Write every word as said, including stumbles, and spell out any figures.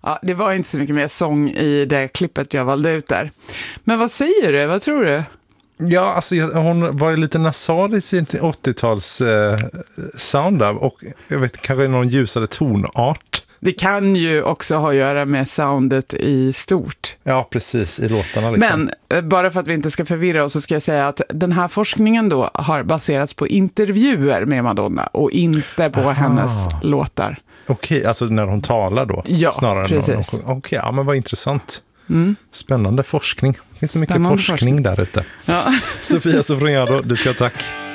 Ja, det var inte så mycket mer sång i det klippet jag valde ut där. Men vad säger du? Vad tror du? Ja, alltså hon var ju lite nasal i sin åttio-tals eh, sound av, och jag vet kanske någon ljusare tonart. Det kan ju också ha att göra med soundet i stort. Ja, precis, i låtarna liksom. Men bara för att vi inte ska förvirra oss så ska jag säga att den här forskningen då har baserats på intervjuer med Madonna och inte på Aha. hennes låtar. Okej, okay, alltså när hon talar då? Ja, snarare precis. Okej, okay, ja, men vad intressant. Mm. Spännande forskning. Det finns så mycket Spännande forskning, forskning där ute. Ja. Sofia Sofroniado, du ska ha tack.